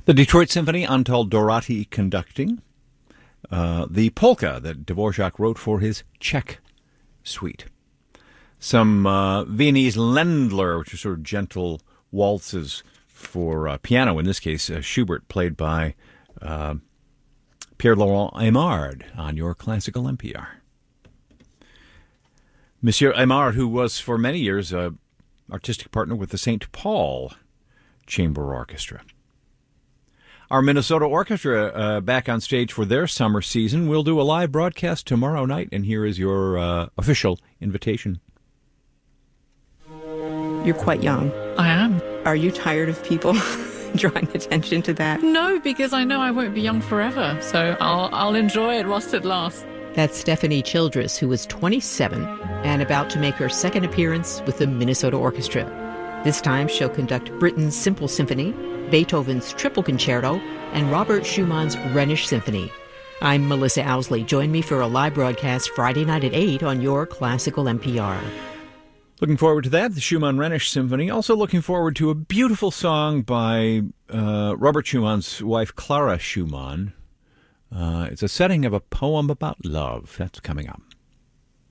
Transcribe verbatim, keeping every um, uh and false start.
The Detroit Symphony, Antal Dorati conducting. Uh, the polka that Dvorak wrote for his Czech suite. Some uh, Viennese Ländler, which are sort of gentle waltzes for uh, piano. In this case, uh, Schubert, played by uh, Pierre-Laurent Aimard on your classical N P R. Monsieur Aimard, who was for many years an artistic partner with the Saint Paul Chamber Orchestra. Our Minnesota Orchestra uh, back on stage for their summer season. We'll do a live broadcast tomorrow night, and here is your uh, official invitation. You're quite young. I am. Are you tired of people drawing attention to that? No, because I know I won't be young forever, so I'll, I'll enjoy it whilst it lasts. That's Stephanie Childress, who is twenty-seven and about to make her second appearance with the Minnesota Orchestra. This time she'll conduct Britten's Simple Symphony, Beethoven's Triple Concerto, and Robert Schumann's Rhenish Symphony. I'm Melissa Owsley. Join me for a live broadcast Friday night at eight on your classical N P R. Looking forward to that, the Schumann Rhenish Symphony. Also looking forward to a beautiful song by uh, Robert Schumann's wife, Clara Schumann. Uh, it's a setting of a poem about love. That's coming up.